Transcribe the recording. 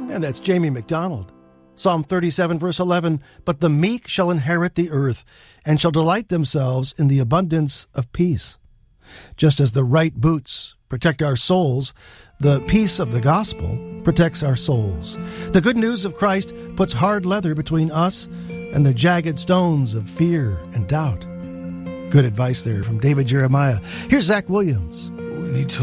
And that's Jamie McDonald. Psalm 37, verse 11, "But the meek shall inherit the earth, and shall delight themselves in the abundance of peace." Just as the right boots protect our souls, the peace of the gospel protects our souls. The good news of Christ puts hard leather between us and the jagged stones of fear and doubt. Good advice there from David Jeremiah. Here's Zach Williams. We need to